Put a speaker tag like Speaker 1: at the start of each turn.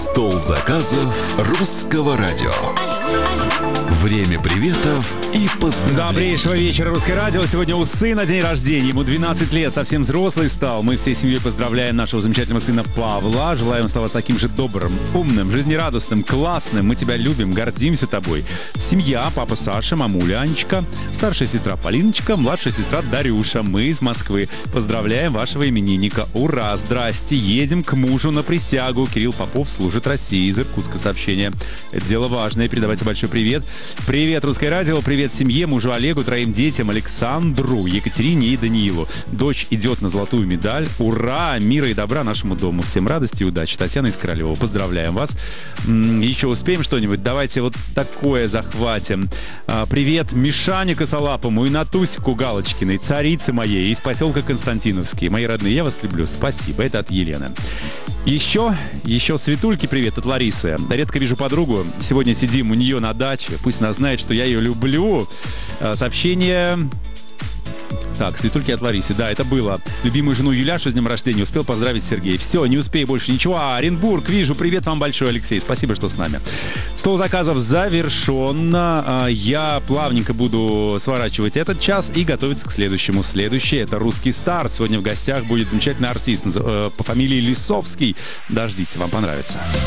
Speaker 1: Стол заказов Русского радио. Время приветов и поздравлений.
Speaker 2: Добрейшего вечера, Русское радио. Сегодня у сына день рождения. Ему 12 лет, совсем взрослый стал. Мы всей семьей поздравляем нашего замечательного сына Павла. Желаем оставаться таким же добрым, умным, жизнерадостным, классным. Мы тебя любим, гордимся тобой. Семья: папа Саша, мамуля Анечка, старшая сестра Полиночка, младшая сестра Дарюша. Мы из Москвы поздравляем вашего именинника. Ура! Здрасте! Едем к мужу на присягу. Кирилл Попов служит России. Из Иркутска сообщение. Это дело важное. Передавайте большой привет. Привет, Русское радио. Привет семье, мужу Олегу, троим детям: Александру, Екатерине и Даниилу. Дочь идет на золотую медаль. Ура! Мира и добра нашему дому. Всем радости и удачи. Татьяна из Королева. Поздравляем вас. Еще успеем что-нибудь? Давайте вот такое захватим. Привет Мишане Косолапому и Натусику Галочкиной, царице моей, из поселка Константиновский. Мои родные, я вас люблю. Спасибо. Это от Елены. Еще Светульке привет от Ларисы. Редко вижу подругу. Сегодня сидим у нее на даче. Пусть она знает, что я ее люблю. Сообщение... Так, Светульки от Ларисы. Да, это было. Любимую жену Юляшу с днем рождения успел поздравить Сергей. Все, не успею больше ничего. Оренбург, вижу. Привет вам большой, Алексей. Спасибо, что с нами. Стол заказов завершен. Я плавненько буду сворачивать этот час и готовиться к следующему. Следующий — это «Русский Стар». Сегодня в гостях будет замечательный артист по фамилии Лисовский. Дождитесь, вам понравится.